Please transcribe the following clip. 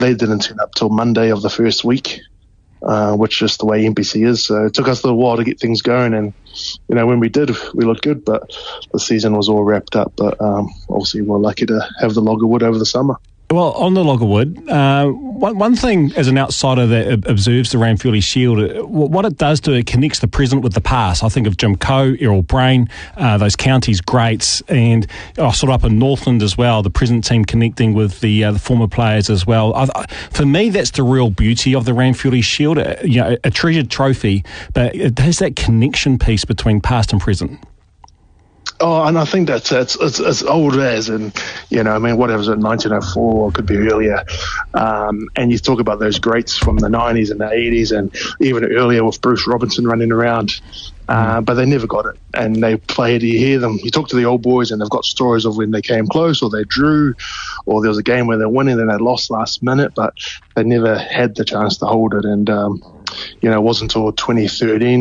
they didn't turn up till Monday of the first week, which is the way NPC is. So it took us a little while to get things going, and when we did, we looked good, but the season was all wrapped up. But obviously we're lucky to have the Loggerwood over the summer. Well, on the Loggerwood, one thing as an outsider that observes the Ranfurly Shield, what it does to it connects the present with the past. I think of Jim Coe, Errol Brain, those counties greats, and sort of up in Northland as well, the present team connecting with the former players as well. For me, that's the real beauty of the Ranfurly Shield, a treasured trophy, but it has that connection piece between past and present. Oh, and I think that's it's old as, and whatever was it, 1904, or it could be earlier. And you talk about those greats from the 90s and the 80s, and even earlier with Bruce Robinson running around. But they never got it, and they played. You hear them, you talk to the old boys, and they've got stories of when they came close, or they drew, or there was a game where they're winning and they lost last minute, but they never had the chance to hold it. And it wasn't until 2013